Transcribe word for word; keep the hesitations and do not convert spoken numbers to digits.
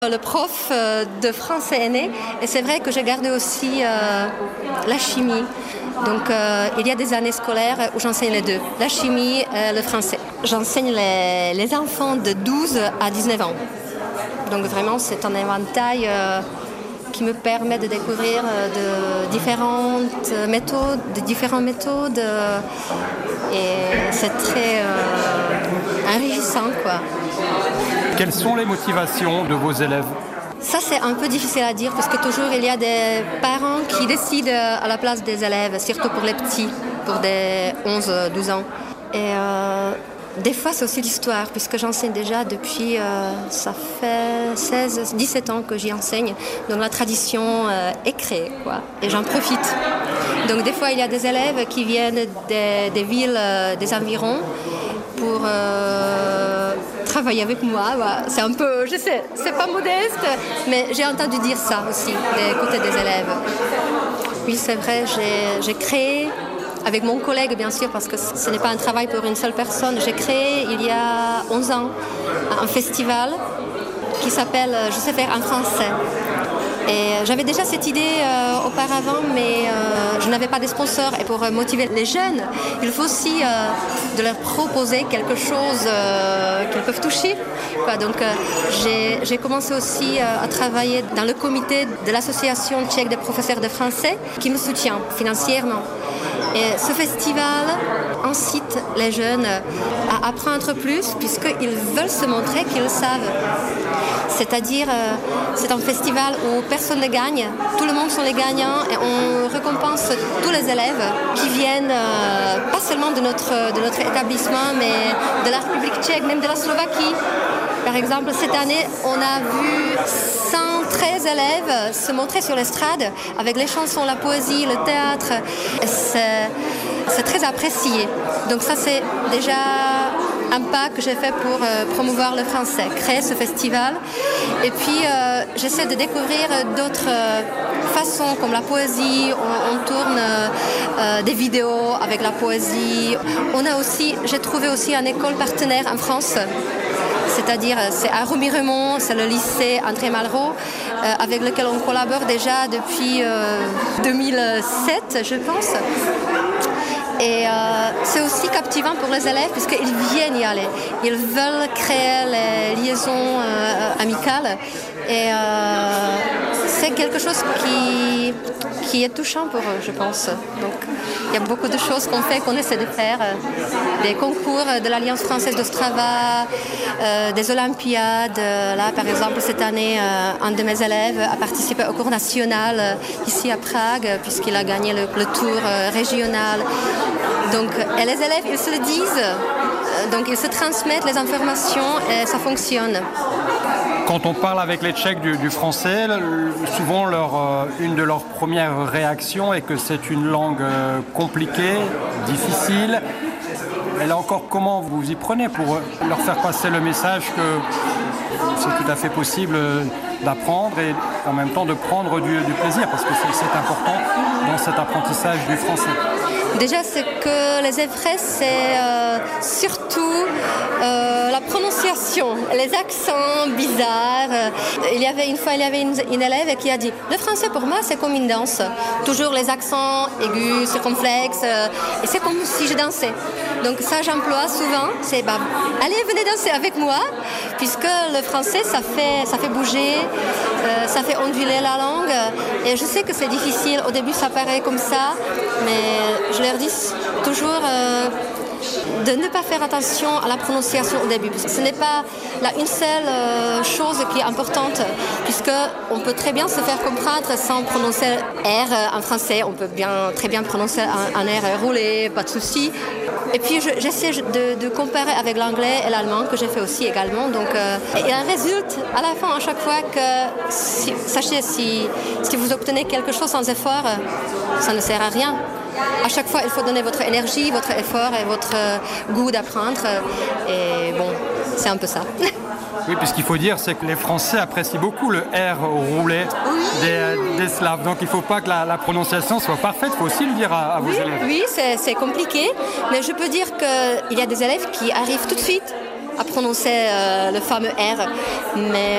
Le prof de français est né et c'est vrai que j'ai gardé aussi euh, la chimie. Donc euh, il y a des années scolaires où j'enseigne les deux, la chimie et le français. J'enseigne les, les enfants de douze à dix-neuf ans. Donc vraiment c'est un éventail euh, qui me permet de découvrir de différentes méthodes, de différentes méthodes euh, et c'est très euh, enrichissant quoi. Quelles sont les motivations de vos élèves ? Ça, c'est un peu difficile à dire parce que toujours il y a des parents qui décident à la place des élèves, surtout pour les petits, pour des onze douze ans. Et euh, des fois, c'est aussi l'histoire, puisque j'enseigne déjà depuis, euh, ça fait seize dix-sept ans que j'y enseigne. Donc la tradition euh, est créée, quoi, et j'en profite. Donc des fois, il y a des élèves qui viennent des, des villes, euh, des environs, pour euh, travailler avec moi. Voilà. C'est un peu, je sais, c'est pas modeste, mais j'ai entendu dire ça aussi des côtés des élèves. Oui, c'est vrai, j'ai, j'ai créé, avec mon collègue bien sûr, parce que ce n'est pas un travail pour une seule personne, j'ai créé il y a onze ans un festival qui s'appelle Je sais faire en français. Et j'avais déjà cette idée euh, auparavant, mais euh, je n'avais pas de sponsors. Et pour euh, motiver les jeunes, il faut aussi euh, de leur proposer quelque chose euh, qu'ils peuvent toucher. Quoi, donc euh, j'ai, j'ai commencé aussi euh, à travailler dans le comité de l'association tchèque des professeurs de français qui me soutient financièrement. Et ce festival incite les jeunes à apprendre plus puisqu'ils veulent se montrer qu'ils savent. C'est-à-dire, euh, c'est un festival où personne ne gagne, tout le monde sont les gagnants et on récompense tous les élèves qui viennent euh, pas seulement de notre, de notre établissement, mais de la République tchèque, même de la Slovaquie. Par exemple, cette année, on a vu cent treize élèves se montrer sur l'estrade avec les chansons, la poésie, le théâtre. C'est, c'est très apprécié. Donc ça, c'est déjà un pas que j'ai fait pour euh, promouvoir le français, créer ce festival. Et puis, euh, j'essaie de découvrir d'autres euh, façons, comme la poésie. On, on tourne euh, des vidéos avec la poésie. On a aussi, j'ai trouvé aussi une école partenaire en France. C'est-à-dire, c'est à Remiremont, c'est le lycée André Malraux, euh, avec lequel on collabore déjà depuis euh, deux mille sept, je pense. Et euh, c'est aussi captivant pour les élèves puisqu'ils viennent y aller. Ils veulent créer les liaisons euh, amicales. Et euh, c'est quelque chose qui, qui est touchant pour eux, je pense. Donc, il y a beaucoup de choses qu'on fait, qu'on essaie de faire. Des concours de l'Alliance française d'Ostrava, euh, des Olympiades. Là, par exemple, cette année, euh, un de mes élèves a participé au cours national euh, ici à Prague, puisqu'il a gagné le, le tour euh, régional. Donc, et les élèves, ils se le disent. Donc, ils se transmettent les informations et ça fonctionne. Quand on parle avec les Tchèques du, du français, souvent leur, euh, une de leurs premières réactions est que c'est une langue euh, compliquée, difficile. Et là encore, comment vous y prenez pour leur faire passer le message que c'est tout à fait possible d'apprendre et en même temps de prendre du, du plaisir, parce que c'est, c'est important dans cet apprentissage du français. Déjà, ce que les effraie, c'est euh, surtout euh, la prononciation, les accents bizarres. Il y avait une fois, il y avait une, une élève qui a dit « Le français, pour moi, c'est comme une danse. Toujours les accents aigus, circonflexes, euh, et c'est comme si je dansais. » Donc ça, j'emploie souvent. C'est bah, « Allez, venez danser avec moi », puisque le français, ça fait, ça fait bouger, euh, ça fait onduler la langue. Et je sais que c'est difficile. Au début, ça paraît comme ça, mais je leur dis toujours euh, de ne pas faire attention à la prononciation au début. Parce que ce n'est pas là, une seule euh, chose qui est importante, puisqu'on peut très bien se faire comprendre sans prononcer R en français. On peut bien, très bien prononcer un, un R roulé, pas de souci. Et puis je, j'essaie de, de comparer avec l'anglais et l'allemand, que j'ai fait aussi également. Donc, euh, et il résulte à la fin, à chaque fois, que si, sachez, si, si vous obtenez quelque chose sans effort, ça ne sert à rien. À chaque fois, il faut donner votre énergie, votre effort et votre euh, goût d'apprendre. Et bon, c'est un peu ça. Oui, puisqu'il faut dire, c'est que les Français apprécient beaucoup le R roulé oui. des, des Slaves. Donc il ne faut pas que la, la prononciation soit parfaite, il faut aussi le dire à, à vos oui, élèves. Oui, c'est, c'est compliqué, mais je peux dire qu'il y a des élèves qui arrivent tout de suite à prononcer euh, le fameux R. Mais